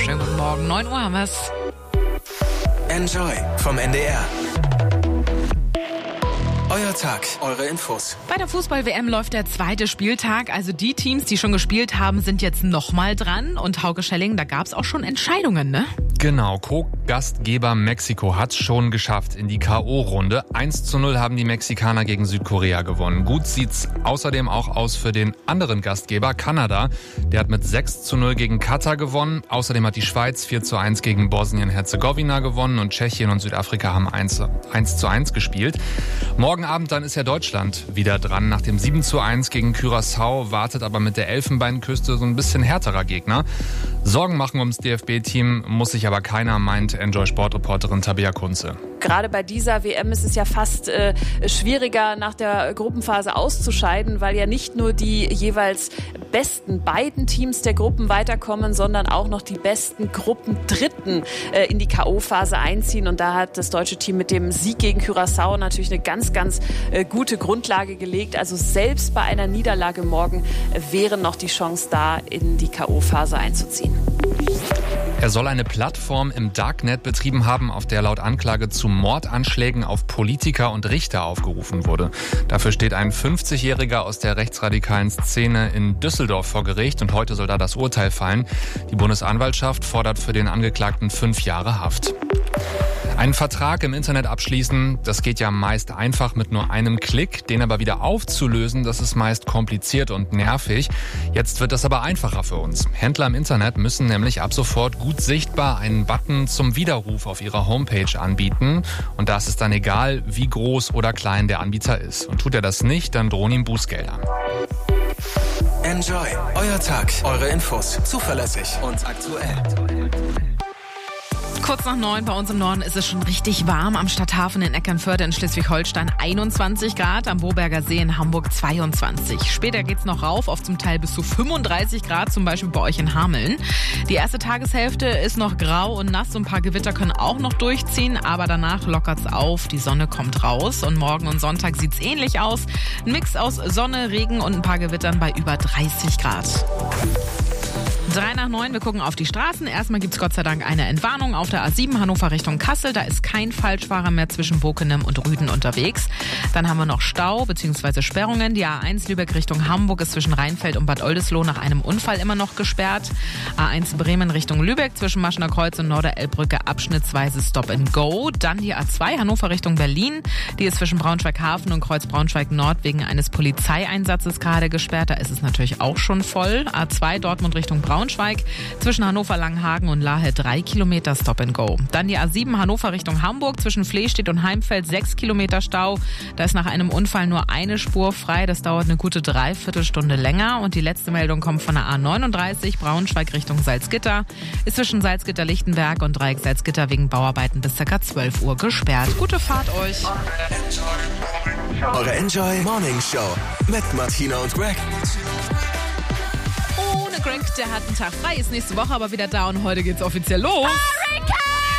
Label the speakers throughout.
Speaker 1: wunderschönen guten Morgen. 9 Uhr haben wir's.
Speaker 2: Enjoy vom NDR. Euer Tag, eure Infos.
Speaker 1: Bei der Fußball-WM läuft der zweite Spieltag. Also die Teams, die schon gespielt haben, sind jetzt nochmal dran. Und Hauke Schelling, da gab's auch schon Entscheidungen, ne?
Speaker 3: Genau, Co-Gastgeber Mexiko hat's schon geschafft in die K.O.-Runde. 1:0 haben die Mexikaner gegen Südkorea gewonnen. Gut sieht's außerdem auch aus für den anderen Gastgeber, Kanada. Der hat mit 6:0 gegen Katar gewonnen. Außerdem hat die Schweiz 4:1 gegen Bosnien-Herzegowina gewonnen und Tschechien und Südafrika haben 1:1 gespielt. Morgen Abend dann ist ja Deutschland wieder dran. Nach dem 7:1 gegen Curaçao wartet aber mit der Elfenbeinküste so ein bisschen härterer Gegner. Sorgen machen ums DFB-Team muss sich aber keiner, meint Enjoy-Sportreporterin Tabea Kunze.
Speaker 4: Gerade bei dieser WM ist es ja fast schwieriger, nach der Gruppenphase auszuscheiden, weil ja nicht nur die jeweils besten beiden Teams der Gruppen weiterkommen, sondern auch noch die besten Gruppendritten in die K.O.-Phase einziehen. Und da hat das deutsche Team mit dem Sieg gegen Curaçao natürlich eine ganz, ganz gute Grundlage gelegt. Also selbst bei einer Niederlage morgen wäre noch die Chance da, in die K.O.-Phase einzuziehen.
Speaker 3: Er soll eine Plattform im Darknet betrieben haben, auf der laut Anklage zu Mordanschlägen auf Politiker und Richter aufgerufen wurde. Dafür steht ein 50-Jähriger aus der rechtsradikalen Szene in Düsseldorf vor Gericht und heute soll da das Urteil fallen. Die Bundesanwaltschaft fordert für den Angeklagten 5 Jahre Haft. Einen Vertrag im Internet abschließen, das geht ja meist einfach mit nur einem Klick. Den aber wieder aufzulösen, das ist meist kompliziert und nervig. Jetzt wird das aber einfacher für uns. Händler im Internet müssen nämlich ab sofort gut sichtbar einen Button zum Widerruf auf ihrer Homepage anbieten. Und da ist es dann egal, wie groß oder klein der Anbieter ist. Und tut er das nicht, dann drohen ihm Bußgelder.
Speaker 2: Enjoy, euer Tag, eure Infos. Zuverlässig und aktuell.
Speaker 1: Kurz nach 9 bei uns im Norden ist es schon richtig warm. Am Stadthafen in Eckernförde in Schleswig-Holstein 21 Grad, am Woberger See in Hamburg 22. Später geht's noch rauf auf zum Teil bis zu 35 Grad, zum Beispiel bei euch in Hameln. Die erste Tageshälfte ist noch grau und nass. So ein paar Gewitter können auch noch durchziehen, aber danach lockert's auf. Die Sonne kommt raus und morgen und Sonntag sieht's ähnlich aus. Ein Mix aus Sonne, Regen und ein paar Gewittern bei über 30 Grad. 3 nach 9, wir gucken auf die Straßen. Erstmal gibt's Gott sei Dank eine Entwarnung auf der A7 Hannover Richtung Kassel. Da ist kein Falschfahrer mehr zwischen Bokenem und Rüden unterwegs. Dann haben wir noch Stau bzw. Sperrungen. Die A1 Lübeck Richtung Hamburg ist zwischen Rheinfeld und Bad Oldesloe nach einem Unfall immer noch gesperrt. A1 Bremen Richtung Lübeck zwischen Maschener Kreuz und Norderelbbrücke abschnittsweise Stop and Go. Dann die A2 Hannover Richtung Berlin. Die ist zwischen Braunschweig-Hafen und Kreuz Braunschweig-Nord wegen eines Polizeieinsatzes gerade gesperrt. Da ist es natürlich auch schon voll. A2 Dortmund Richtung Braunschweig. Zwischen Hannover-Langenhagen und Lahe 3 Kilometer Stop and Go. Dann die A7 Hannover Richtung Hamburg. Zwischen Flehstedt und Heimfeld 6 Kilometer Stau. Da ist nach einem Unfall nur eine Spur frei. Das dauert eine gute Dreiviertelstunde länger. Und die letzte Meldung kommt von der A39 Braunschweig Richtung Salzgitter. Ist zwischen Salzgitter-Lichtenberg und Dreieck Salzgitter wegen Bauarbeiten bis ca. 12 Uhr gesperrt. Gute Fahrt euch.
Speaker 2: Eure Enjoy Morning Show mit Martina und Greg.
Speaker 1: Greg, der hat einen Tag frei, ist nächste Woche aber wieder da und heute geht's offiziell los.
Speaker 4: Hurricane!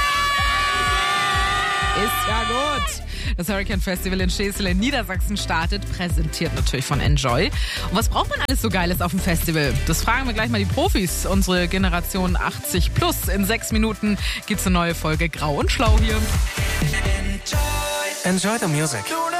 Speaker 1: Ist ja gut. Das Hurricane Festival in Schesel in Niedersachsen startet, präsentiert natürlich von Enjoy. Und was braucht man alles so Geiles auf dem Festival? Das fragen wir gleich mal die Profis, unsere Generation 80 plus. In 6 Minuten gibt's eine neue Folge Grau und Schlau hier.
Speaker 2: Enjoy the music.